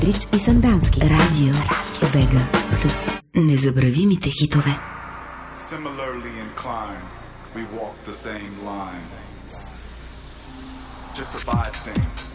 Трич и Сандански. Радио Вега Плюс. Незабравимите хитове. Similarly inclined, we walk the same line. Just a vibe thing.